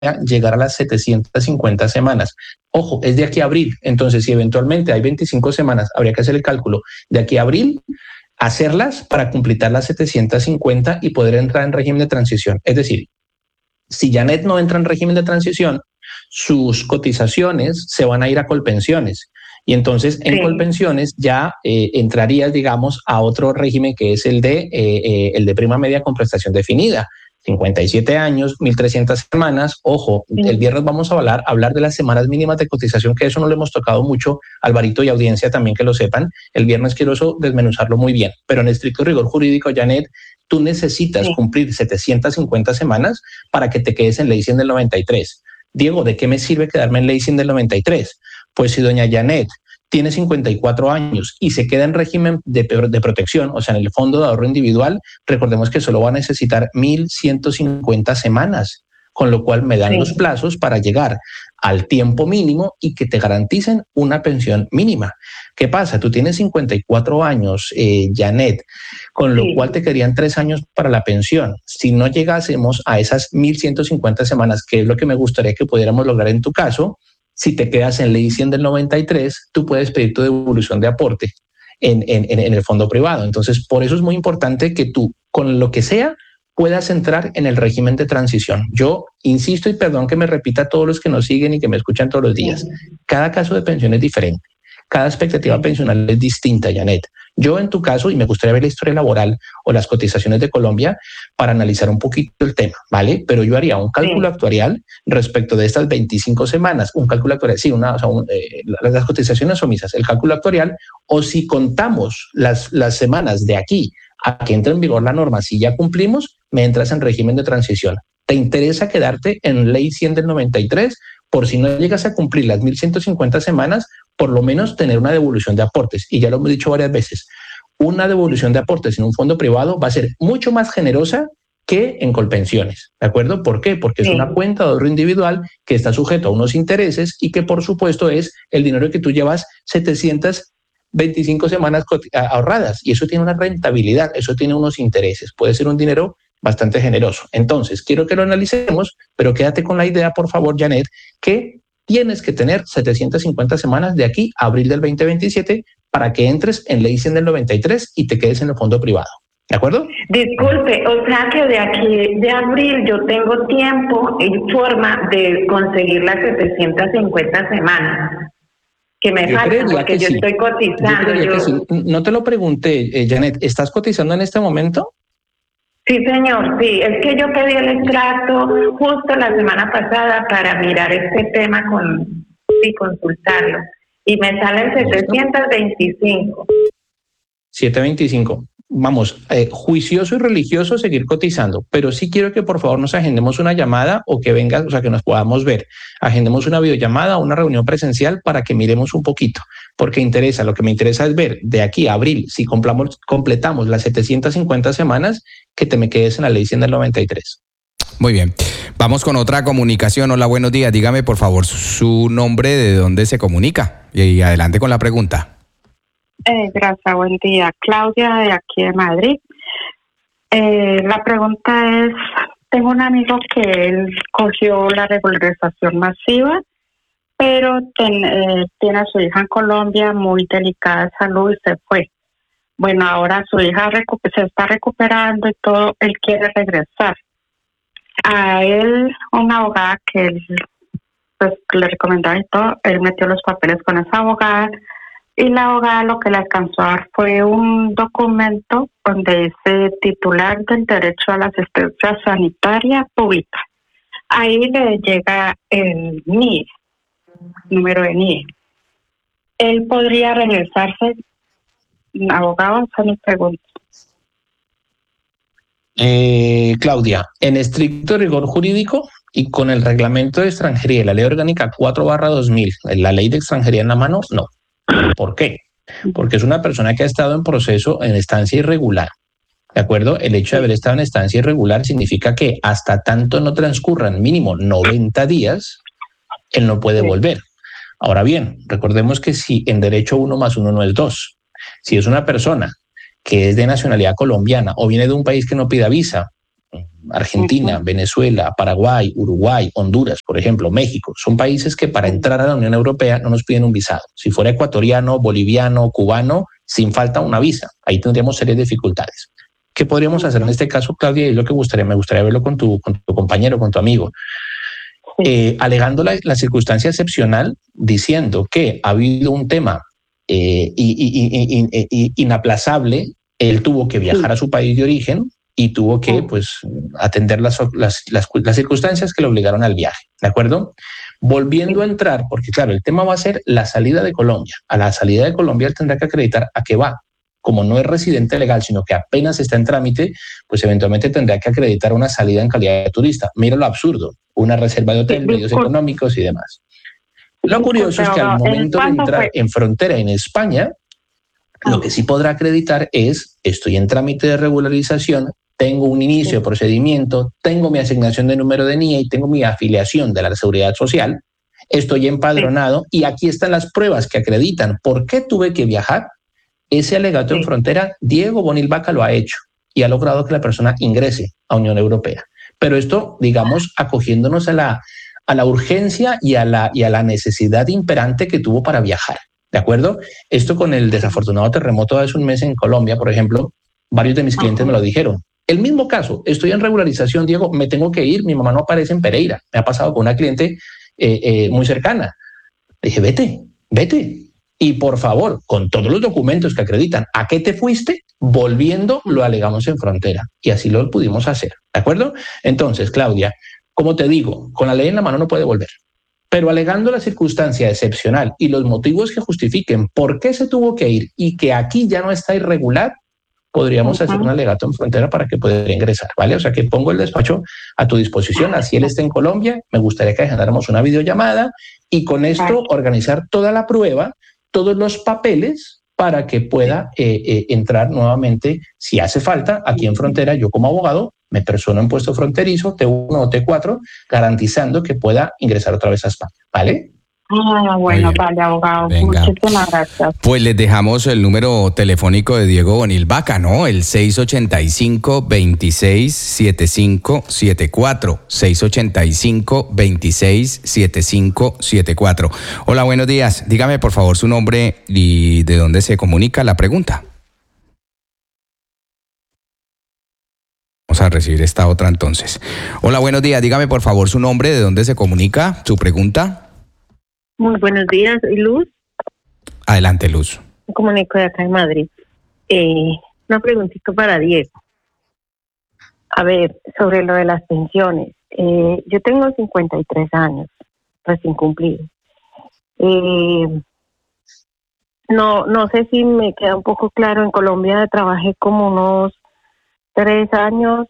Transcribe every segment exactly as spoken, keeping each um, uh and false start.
llegar a las setecientas cincuenta semanas. Ojo, es de aquí a abril. Entonces, si eventualmente hay veinticinco semanas, habría que hacer el cálculo de aquí a abril, hacerlas para completar las setecientas cincuenta y poder entrar en régimen de transición. Es decir, si Janet no entra en régimen de transición, sus cotizaciones se van a ir a Colpensiones. Y entonces en sí. Colpensiones ya eh, entrarías, digamos, a otro régimen que es el de, eh, eh, el de prima media con prestación definida. cincuenta y siete años, mil trescientas semanas. Ojo, sí. El viernes vamos a hablar, hablar de las semanas mínimas de cotización, que eso no lo hemos tocado mucho, Alvarito y audiencia también que lo sepan. El viernes quiero eso desmenuzarlo muy bien. Pero en estricto rigor jurídico, Janet, tú necesitas sí. cumplir setecientas cincuenta semanas para que te quedes en ley cien del noventa y tres. Diego, ¿de qué me sirve quedarme en ley cien del noventa y tres? Pues si doña Janet tiene cincuenta y cuatro años y se queda en régimen de, de protección, o sea, en el fondo de ahorro individual, recordemos que solo va a necesitar mil ciento cincuenta semanas, con lo cual me dan sí. los plazos para llegar al tiempo mínimo y que te garanticen una pensión mínima. ¿Qué pasa? Tú tienes cincuenta y cuatro años, eh, Janet, con lo sí. cual te quedarían tres años para la pensión. Si no llegásemos a esas mil ciento cincuenta semanas, que es lo que me gustaría que pudiéramos lograr en tu caso, si te quedas en ley cien del noventa y tres, tú puedes pedir tu devolución de aporte en, en, en el fondo privado. Entonces, por eso es muy importante que tú, con lo que sea, puedas entrar en el régimen de transición. Yo insisto, y perdón que me repita a todos los que nos siguen y que me escuchan todos los días, cada caso de pensión es diferente. Cada expectativa pensional es distinta, Janet. Yo en tu caso, y me gustaría ver la historia laboral o las cotizaciones de Colombia para analizar un poquito el tema, ¿vale? Pero yo haría un cálculo sí. actuarial respecto de estas veinticinco semanas, un cálculo actuarial, sí, una, o sea, un, eh, las cotizaciones omisas, el cálculo actuarial, o si contamos las, las semanas de aquí a que entre en vigor la norma, si ya cumplimos, me entras en régimen de transición. ¿Te interesa quedarte en ley cien del noventa y tres? Por si no llegas a cumplir las mil ciento cincuenta semanas, por lo menos tener una devolución de aportes. Y ya lo hemos dicho varias veces, una devolución de aportes en un fondo privado va a ser mucho más generosa que en Colpensiones, ¿de acuerdo? ¿Por qué? Porque sí. es una cuenta de ahorro individual que está sujeto a unos intereses y que por supuesto es el dinero que tú llevas setecientas veinticinco semanas ahorradas, y eso tiene una rentabilidad, eso tiene unos intereses, puede ser un dinero bastante generoso. Entonces, quiero que lo analicemos, pero quédate con la idea, por favor, Janet, que tienes que tener setecientas cincuenta semanas de aquí a abril del veinte veintisiete para que entres en ley cien del noventa y tres y te quedes en el fondo privado. ¿De acuerdo? Disculpe, o sea que de aquí de abril yo tengo tiempo y forma de conseguir las setecientas cincuenta semanas que me yo faltan, porque que yo sí. estoy cotizando. Yo yo... que sí. No te lo pregunté, eh, Janet, ¿estás cotizando en este momento? Sí, señor, sí, es que yo pedí el extracto justo la semana pasada para mirar este tema con y consultarlo, y me salen setecientos veinticinco. setecientos veinticinco. Vamos, eh, juicioso y religioso seguir cotizando, pero sí quiero que por favor nos agendemos una llamada o que vengas, o sea, que nos podamos ver. Agendemos una videollamada o una reunión presencial para que miremos un poquito, porque interesa, lo que me interesa es ver de aquí a abril, si complamos, completamos las setecientas cincuenta semanas, que te me quedes en la ley cien del noventa y tres. Muy bien, vamos con otra comunicación. Hola, buenos días, dígame por favor su nombre, de dónde se comunica y adelante con la pregunta. Eh, gracias, buen día. Claudia, de aquí de Madrid. Eh, la pregunta es, tengo un amigo que él cogió la regularización masiva, pero ten, eh, tiene a su hija en Colombia muy delicada de salud y se fue. Bueno, ahora su hija recu- se está recuperando y todo, él quiere regresar. A él, una abogada que él pues, le recomendaba y todo, él metió los papeles con esa abogada. Y la abogada lo que le alcanzó a dar fue un documento donde dice titular del derecho a la asistencia sanitaria pública. Ahí le llega el N I E, número de N I E. ¿Él podría regresarse? Abogado, esa es mi pregunta. Eh, Claudia, en estricto rigor jurídico y con el reglamento de extranjería y la ley orgánica cuatro barra dos mil, la ley de extranjería en la mano, no. ¿Por qué? Porque es una persona que ha estado en proceso en estancia irregular. ¿De acuerdo? El hecho de haber estado en estancia irregular significa que hasta tanto no transcurran mínimo noventa días, él no puede volver. Ahora bien, recordemos que si en derecho uno más uno no es dos, si es una persona que es de nacionalidad colombiana o viene de un país que no pida visa Argentina, uh-huh. Venezuela, Paraguay, Uruguay, Honduras, por ejemplo, México, son países que para entrar a la Unión Europea no nos piden un visado. Si fuera ecuatoriano, boliviano, cubano, sin falta una visa. Ahí tendríamos serias dificultades. ¿Qué podríamos hacer en este caso, Claudia? Y es lo que gustaría, me gustaría verlo con tu, con tu compañero, con tu amigo. Eh, alegando la, la circunstancia excepcional, diciendo que ha habido un tema eh, y, y, y, y, inaplazable, él tuvo que viajar a su país de origen y tuvo que pues, atender las, las, las, las circunstancias que le obligaron al viaje, ¿de acuerdo? Volviendo a entrar, porque claro, el tema va a ser la salida de Colombia. A la salida de Colombia él tendrá que acreditar a qué va. Como no es residente legal, sino que apenas está en trámite, pues eventualmente tendrá que acreditar una salida en calidad de turista. Mira lo absurdo, una reserva de hotel, medios económicos y demás. Lo curioso es que al momento de entrar en frontera en España, lo que sí podrá acreditar es, estoy en trámite de regularización, tengo un inicio de procedimiento, tengo mi asignación de número de N I E y tengo mi afiliación de la Seguridad Social, estoy empadronado y aquí están las pruebas que acreditan por qué tuve que viajar. Ese alegato en frontera, Diego Bonil Vaca lo ha hecho y ha logrado que la persona ingrese a Unión Europea. Pero esto, digamos, acogiéndonos a la, a la urgencia y a la, y a la necesidad imperante que tuvo para viajar. ¿De acuerdo? Esto con el desafortunado terremoto de hace un mes en Colombia, por ejemplo, varios de mis clientes me lo dijeron. El mismo caso, estoy en regularización, Diego, me tengo que ir, mi mamá no aparece en Pereira. Me ha pasado con una cliente eh, eh, muy cercana. Le dije, vete, vete. Y por favor, con todos los documentos que acreditan a qué te fuiste, volviendo lo alegamos en frontera. Y así lo pudimos hacer, ¿de acuerdo? Entonces, Claudia, como te digo, con la ley en la mano no puede volver. Pero alegando la circunstancia excepcional y los motivos que justifiquen por qué se tuvo que ir y que aquí ya no está irregular, podríamos uh-huh. hacer un alegato en frontera para que pueda ingresar, ¿vale? O sea, que pongo el despacho a tu disposición, así él esté en Colombia, me gustaría que agendáramos una videollamada y con esto organizar toda la prueba, todos los papeles para que pueda eh, eh, entrar nuevamente, si hace falta, aquí en frontera, yo como abogado, me persono en puesto fronterizo, T uno o T cuatro, garantizando que pueda ingresar otra vez a España, ¿vale? Ah, bueno, vale, abogado. Venga. Muchísimas gracias. Pues les dejamos el número telefónico de Diego Bonil Vaca, ¿no? El seis ochenta y cinco, veintiséis, setenta y cinco setenta y cuatro. seis ochenta y cinco, veintiséis, setenta y cinco setenta y cuatro. Hola, buenos días. Dígame, por favor, su nombre y de dónde se comunica la pregunta. Vamos a recibir esta otra entonces. Hola, buenos días. Dígame, por favor, su nombre, de dónde se comunica, su pregunta. Muy buenos días, Luz. Adelante, Luz. Me comunico de acá en Madrid. Eh, una preguntita para Diego. A ver, sobre lo de las pensiones. Eh, yo tengo cincuenta y tres años, recién cumplido. Eh, no, no sé si me queda un poco claro. En Colombia trabajé como unos tres años.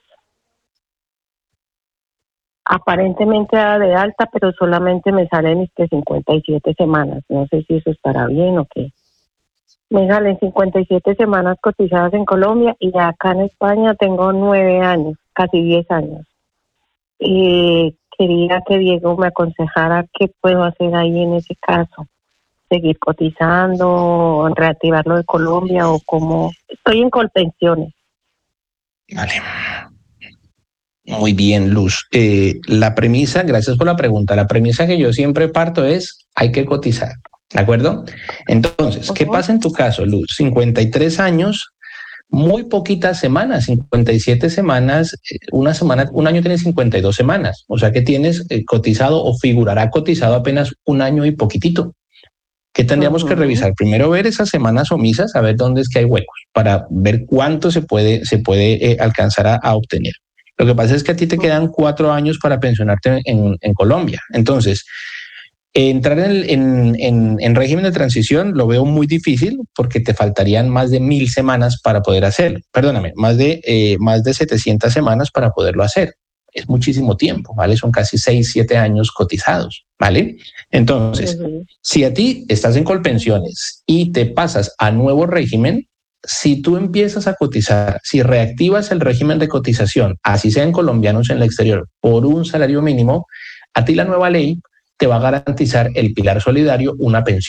Aparentemente de alta, pero solamente me salen este cincuenta y siete semanas. No sé si eso estará bien o qué. Me salen cincuenta y siete semanas cotizadas en Colombia y acá en España tengo nueve años, casi diez años. Y quería que Diego me aconsejara qué puedo hacer ahí en ese caso. Seguir cotizando, reactivar lo de Colombia o cómo. Estoy en Colpensiones. Vale. Muy bien, Luz. Eh, la premisa, gracias por la pregunta, la premisa que yo siempre parto es, hay que cotizar, ¿de acuerdo? Entonces, uh-huh. ¿qué pasa en tu caso, Luz? cincuenta y tres años, muy poquitas semanas, cincuenta y siete semanas, una semana, un año tiene cincuenta y dos semanas, o sea que tienes eh, cotizado o figurará cotizado apenas un año y poquitito. ¿Qué tendríamos uh-huh. que revisar? Primero ver esas semanas omisas, a ver dónde es que hay huecos, para ver cuánto se puede, se puede eh, alcanzar a, a obtener. Lo que pasa es que a ti te quedan cuatro años para pensionarte en, en Colombia. Entonces, entrar en, en, en, en régimen de transición lo veo muy difícil porque te faltarían más de mil semanas para poder hacerlo. Perdóname, más de, eh, más de setecientas semanas para poderlo hacer. Es muchísimo tiempo, ¿vale? Son casi seis, siete años cotizados, ¿vale? Entonces, uh-huh. si a ti estás en Colpensiones y te pasas a nuevo régimen, si tú empiezas a cotizar, si reactivas el régimen de cotización, así sean colombianos en el exterior, por un salario mínimo, a ti la nueva ley te va a garantizar el pilar solidario una pensión.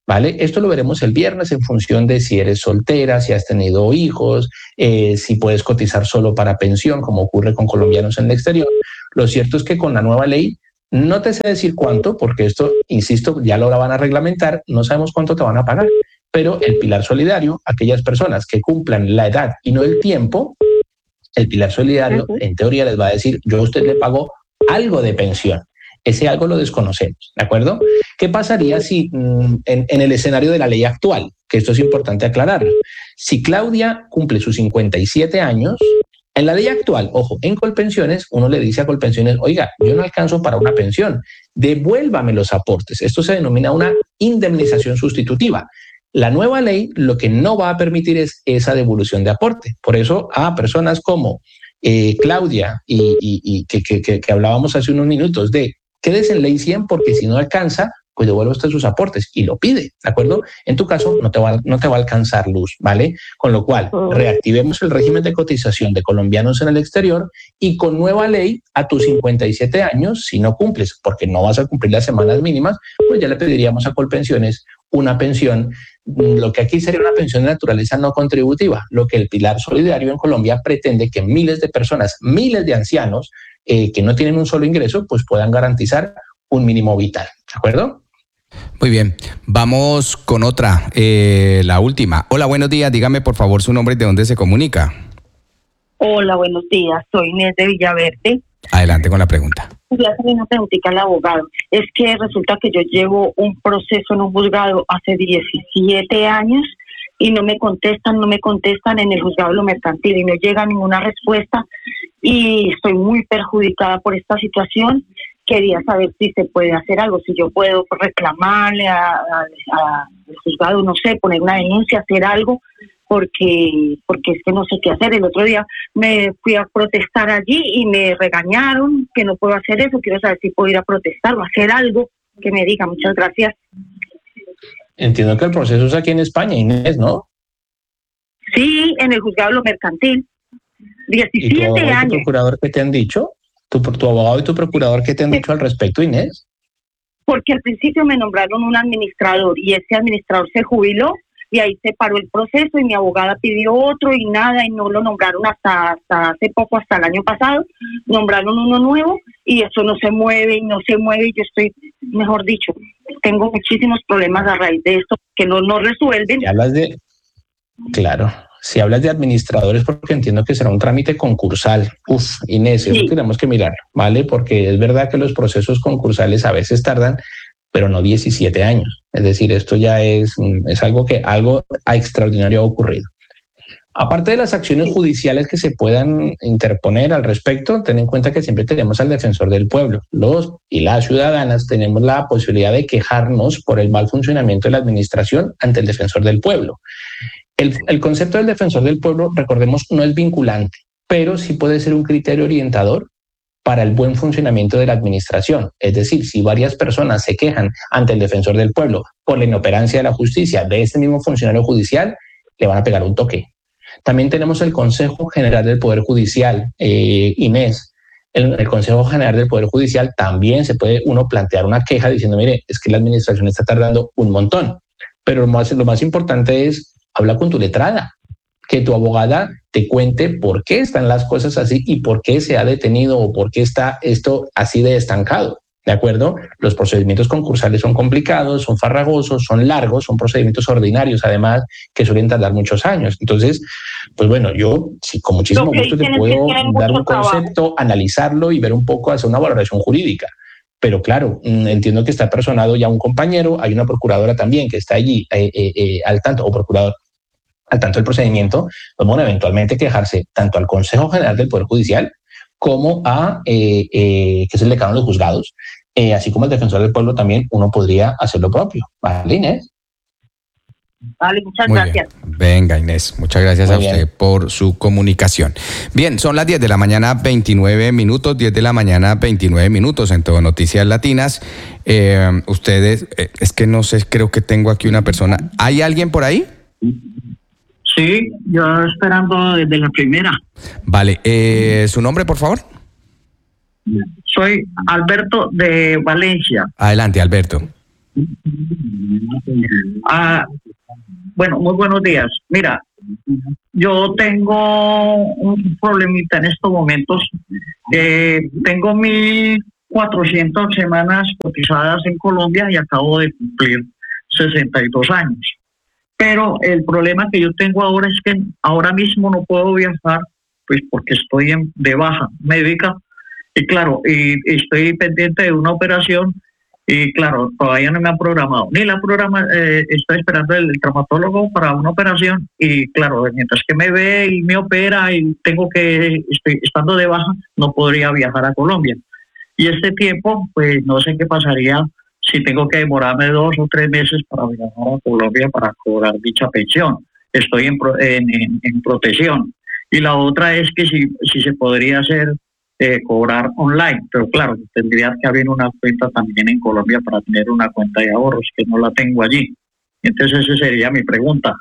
¿vale? Esto lo veremos el viernes en función de si eres soltera, si has tenido hijos, eh, si puedes cotizar solo para pensión, como ocurre con colombianos en el exterior. Lo cierto es que con la nueva ley, no te sé decir cuánto, porque esto, insisto, ya lo van a reglamentar, no sabemos cuánto te van a pagar, pero el pilar solidario, aquellas personas que cumplan la edad y no el tiempo, el pilar solidario, uh-huh. en teoría les va a decir, yo a usted le pago algo de pensión. Ese algo lo desconocemos, ¿de acuerdo? ¿Qué pasaría si mm, en, en el escenario de la ley actual, que esto es importante aclararlo, si Claudia cumple sus cincuenta y siete años, en la ley actual, ojo, en Colpensiones, uno le dice a Colpensiones, oiga, yo no alcanzo para una pensión, devuélvame los aportes. Esto se denomina una indemnización sustitutiva. La nueva ley lo que no va a permitir es esa devolución de aporte. Por eso a personas como eh, Claudia y, y, y que, que, que hablábamos hace unos minutos de quédese en ley cien porque si no alcanza, pues devuelve usted sus aportes y lo pide, ¿de acuerdo? En tu caso no te va, no te va a alcanzar luz, ¿vale? Con lo cual, reactivemos el régimen de cotización de colombianos en el exterior y con nueva ley a tus cincuenta y siete años, si no cumples, porque no vas a cumplir las semanas mínimas, pues ya le pediríamos a Colpensiones una pensión, lo que aquí sería una pensión de naturaleza no contributiva, lo que el pilar solidario en Colombia pretende que miles de personas, miles de ancianos eh, que no tienen un solo ingreso, pues puedan garantizar un mínimo vital, ¿de acuerdo? Muy bien, vamos con otra, eh, la última. Hola, buenos días, dígame por favor su nombre y de dónde se comunica. Hola, buenos días, soy Inés de Villaverde. Adelante con la pregunta. Voy a hacer una preguntita al abogado. Es que resulta que yo llevo un proceso en un juzgado hace diecisiete años y no me contestan, no me contestan en el juzgado de lo mercantil y no llega ninguna respuesta y estoy muy perjudicada por esta situación. Quería saber si se puede hacer algo, si yo puedo reclamarle al juzgado, no sé, poner una denuncia, hacer algo, porque porque es que no sé qué hacer. El otro día me fui a protestar allí y me regañaron que no puedo hacer eso. Quiero saber si puedo ir a protestar o hacer algo que me diga. Muchas gracias. Entiendo que el proceso es aquí en España, Inés, ¿no? Sí, en el juzgado de lo mercantil. diecisiete ¿Y tu abogado años. ¿Y tu procurador qué te han dicho? ¿Tu, tu abogado y tu procurador qué te han dicho al respecto, Inés? Porque al principio me nombraron un administrador y ese administrador se jubiló y ahí se paró el proceso y mi abogada pidió otro y nada y no lo nombraron hasta, hasta hace poco, hasta el año pasado, nombraron uno nuevo y eso no se mueve y no se mueve y yo estoy, mejor dicho, tengo muchísimos problemas a raíz de esto que no, no resuelven. Si hablas de, claro, si hablas de administradores porque entiendo que será un trámite concursal. Uf, Inés, eso sí. Tenemos que mirar, ¿vale? Porque es verdad que los procesos concursales a veces tardan, pero no diecisiete años. Es decir, esto ya es, es algo que algo extraordinario ha ocurrido. Aparte de las acciones judiciales que se puedan interponer al respecto, ten en cuenta que siempre tenemos al defensor del pueblo. Los y las ciudadanas tenemos la posibilidad de quejarnos por el mal funcionamiento de la administración ante el defensor del pueblo. El, el concepto del defensor del pueblo, recordemos, no es vinculante, pero sí puede ser un criterio orientador para el buen funcionamiento de la administración. Es decir, si varias personas se quejan ante el defensor del pueblo por la inoperancia de la justicia de este mismo funcionario judicial, le van a pegar un toque. También tenemos el Consejo General del Poder Judicial, eh, Inés. El, el Consejo General del Poder Judicial también se puede uno plantear una queja diciendo, mire, es que la administración está tardando un montón. Pero lo más, lo más importante es, habla con tu letrada, que tu abogada te cuente por qué están las cosas así y por qué se ha detenido o por qué está esto así de estancado. ¿De acuerdo? Los procedimientos concursales son complicados, son farragosos, son largos, son procedimientos ordinarios, además, que suelen tardar muchos años. Entonces, pues bueno, yo sí, con muchísimo gusto te puedo dar un concepto, analizarlo y ver un poco, hacer una valoración jurídica. Pero claro, entiendo que está personado ya un compañero, hay una procuradora también que está allí eh, eh, eh, al tanto, o procurador al tanto del procedimiento, pues bueno, eventualmente quejarse tanto al Consejo General del Poder Judicial como a, eh, eh, que es el decano de los juzgados, eh, así como el defensor del pueblo también, uno podría hacer lo propio. ¿Vale, Inés? Vale, muchas Muy gracias. Bien. Venga, Inés, muchas gracias Muy a usted bien. por su comunicación. Bien, son las diez de la mañana, veintinueve minutos, diez de la mañana, veintinueve minutos en todo Noticias Latinas. Eh, ustedes, eh, es que no sé, creo que tengo aquí una persona. ¿Hay alguien por ahí? Sí, yo esperando desde la primera. Vale, eh, ¿su nombre, por favor? Soy Alberto de Valencia. Adelante, Alberto. Ah, bueno, muy buenos días. Mira, yo tengo un problemita en estos momentos. Eh, tengo mil cuatrocientas semanas cotizadas en Colombia y acabo de cumplir sesenta y dos años. Pero el problema que yo tengo ahora es que ahora mismo no puedo viajar, pues porque estoy en, de baja médica. Y claro, y, y estoy pendiente de una operación y claro, todavía no me han programado. Ni la programa, eh, estoy esperando el, el traumatólogo para una operación y claro, mientras que me ve y me opera y tengo que, estoy estando de baja, no podría viajar a Colombia. Y este tiempo, pues no sé qué pasaría si tengo que demorarme dos o tres meses para viajar a Colombia para cobrar dicha pensión. Estoy en, en, en, en protección. Y la otra es que si, si se podría hacer eh, cobrar online, pero claro, tendría que haber una cuenta también en Colombia para tener una cuenta de ahorros, que no la tengo allí. Entonces esa sería mi pregunta.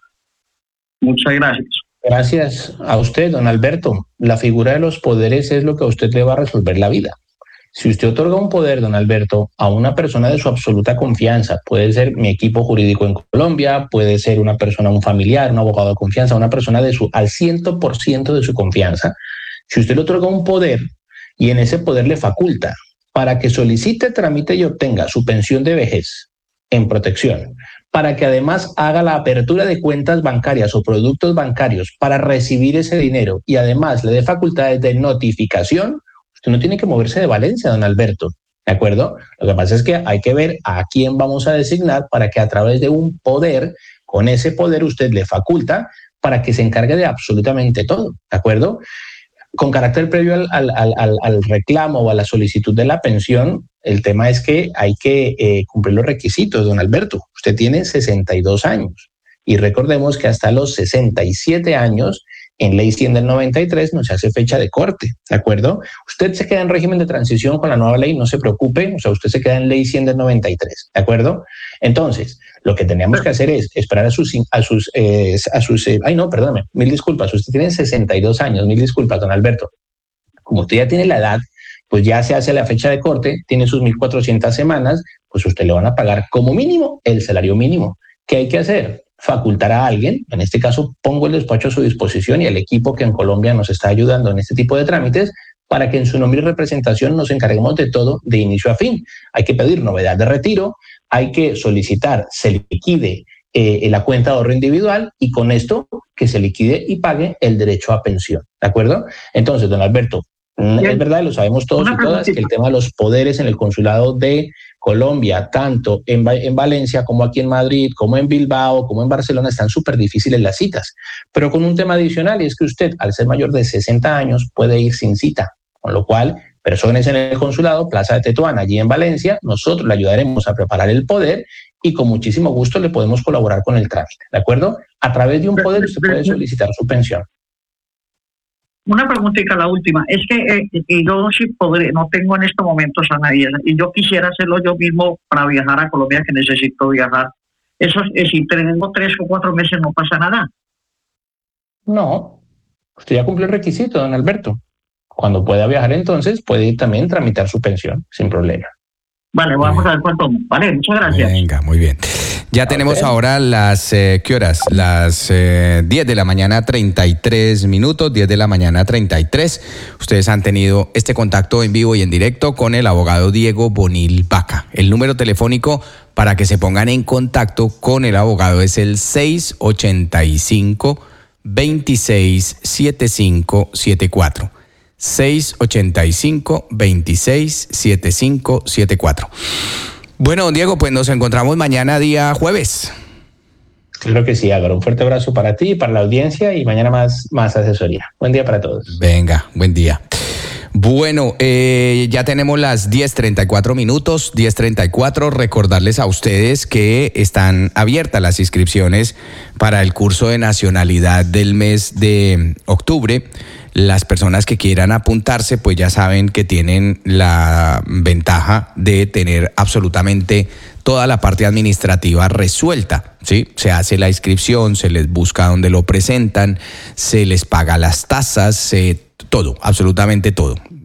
Muchas gracias. Gracias a usted, don Alberto. La figura de los poderes es lo que a usted le va a resolver la vida. Si usted otorga un poder, don Alberto, a una persona de su absoluta confianza, puede ser mi equipo jurídico en Colombia, puede ser una persona, un familiar, un abogado de confianza, una persona de su, al cien por ciento de su confianza, si usted le otorga un poder y en ese poder le faculta para que solicite, tramite y obtenga su pensión de vejez en protección, para que además haga la apertura de cuentas bancarias o productos bancarios para recibir ese dinero y además le dé facultades de notificación, usted no tiene que moverse de Valencia, don Alberto, ¿de acuerdo? Lo que pasa es que hay que ver a quién vamos a designar para que a través de un poder, con ese poder usted le faculta para que se encargue de absolutamente todo, ¿de acuerdo? Con carácter previo al, al, al, al reclamo o a la solicitud de la pensión, el tema es que hay que eh, cumplir los requisitos, don Alberto. Usted tiene sesenta y dos años y recordemos que hasta los sesenta y siete años en Ley cien del noventa y tres no se hace fecha de corte, ¿de acuerdo? Usted se queda en régimen de transición con la nueva ley, no se preocupe, o sea, usted se queda en Ley cien del noventa y tres, ¿de acuerdo? Entonces, lo que teníamos que hacer es esperar a sus, a sus, eh, a sus, eh, ay no, perdóname, mil disculpas, usted tiene sesenta y dos años, mil disculpas, don Alberto. Como usted ya tiene la edad, pues ya se hace la fecha de corte, tiene sus mil cuatrocientas semanas, pues usted le van a pagar como mínimo el salario mínimo. ¿Qué hay que hacer? Facultar a alguien, en este caso pongo el despacho a su disposición y el equipo que en Colombia nos está ayudando en este tipo de trámites para que en su nombre y representación nos encarguemos de todo de inicio a fin. Hay que pedir novedad de retiro, hay que solicitar se liquide eh, la cuenta de ahorro individual y con esto que se liquide y pague el derecho a pensión, ¿de acuerdo? Entonces, don Alberto, bien, es verdad, lo sabemos todos y todas, que el tema de los poderes en el consulado de Colombia, tanto en, en Valencia como aquí en Madrid, como en Bilbao, como en Barcelona, están súper difíciles las citas. Pero con un tema adicional, y es que usted, al ser mayor de sesenta años, puede ir sin cita. Con lo cual, personas en el consulado, Plaza de Tetuán, allí en Valencia, nosotros le ayudaremos a preparar el poder y con muchísimo gusto le podemos colaborar con el trámite, ¿de acuerdo? A través de un poder usted puede solicitar su pensión. Una preguntita, la última. Es que eh, yo sí podré, no tengo en estos momentos a nadie y yo quisiera hacerlo yo mismo para viajar a Colombia, que necesito viajar. Eso, eh, si tengo tres o cuatro meses no pasa nada. No, usted ya cumplió el requisito, don Alberto. Cuando pueda viajar entonces puede también tramitar su pensión sin problema. Vale, vamos a ver cuánto. Vale, muchas gracias. Venga, muy bien. Ya tenemos okay. ahora las, eh, ¿qué horas? Las eh, diez de la mañana, treinta y tres minutos, diez de la mañana, treinta y tres. Ustedes han tenido este contacto en vivo y en directo con el abogado Diego Bonil Vaca. El número telefónico para que se pongan en contacto con el abogado es el seis ochenta y cinco, veintiséis, setenta y cinco setenta y cuatro. seis ochenta y cinco, veintiséis, setenta y cinco setenta y cuatro. Bueno, Diego, pues nos encontramos mañana día jueves. Claro que sí, Álvaro. Un fuerte abrazo para ti, para la audiencia y mañana más, más asesoría. Buen día para todos. Venga, buen día. Bueno, eh, ya tenemos las diez treinta y cuatro minutos, diez treinta y cuatro. Recordarles a ustedes que están abiertas las inscripciones para el curso de nacionalidad del mes de octubre. Las personas que quieran apuntarse, pues ya saben que tienen la ventaja de tener absolutamente toda la parte administrativa resuelta, ¿sí? Se hace la inscripción, se les busca dónde lo presentan, se les paga las tasas, se, todo, absolutamente todo.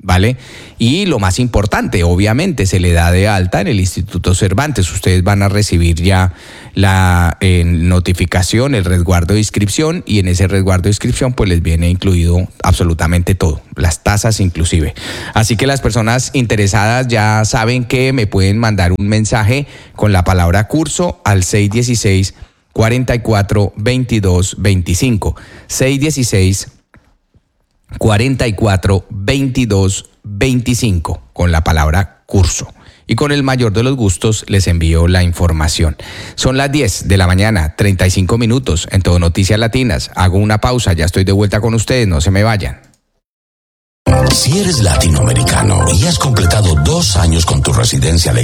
¿vale? Y lo más importante, obviamente, se le da de alta en el Instituto Cervantes. Ustedes van a recibir ya la eh, notificación, el resguardo de inscripción, y en ese resguardo de inscripción pues les viene incluido absolutamente todo, las tasas inclusive. Así que las personas interesadas ya saben que me pueden mandar un mensaje con la palabra curso al seis uno seis, cuatro cuatro, veintidós veinticinco. seis uno seis, cuatro cuatro, veintidós veinticinco con la palabra curso. Y con el mayor de los gustos les envío la información. Son las diez de la mañana, treinta y cinco minutos en Todo Noticias Latinas. Hago una pausa, ya estoy de vuelta con ustedes, no se me vayan. Si eres latinoamericano y has completado dos años con tu residencia legal